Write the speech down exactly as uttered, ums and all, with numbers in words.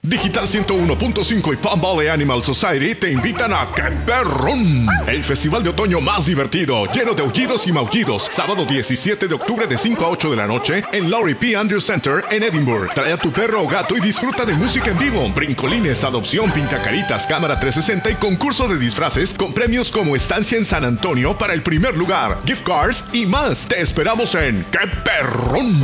Digital ciento uno punto cinco y Palm Valley Animal Society te invitan a ¡Qué Perrón! El festival de otoño más divertido, lleno de aullidos y maullidos. Sábado diecisiete de octubre de cinco a ocho de la noche en Laurie P. Andrews Center en Edinburgh. Trae a tu perro o gato y disfruta de música en vivo, brincolines, adopción, pintacaritas, cámara trescientos sesenta y concurso de disfraces con premios como estancia en San Antonio para el primer lugar, gift cards y más. Te esperamos en ¡Qué Perrón!